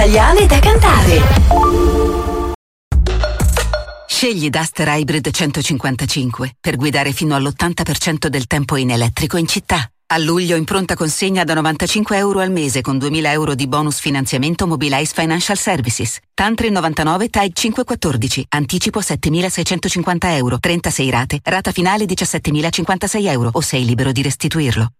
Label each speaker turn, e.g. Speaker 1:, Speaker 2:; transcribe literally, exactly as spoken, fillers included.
Speaker 1: Italiane da cantare.
Speaker 2: Scegli Duster Hybrid centocinquantacinque per guidare fino all'ottanta per cento del tempo in elettrico in città. A luglio in pronta consegna da novantacinque euro al mese con duemila euro di bonus finanziamento Mobilize Financial Services. Tantri novantanove T A I cinquecentoquattordici. Anticipo settemilaseicentocinquanta euro. trentasei rate. Rata finale diciassettemilacinquantasei euro o sei libero di restituirlo.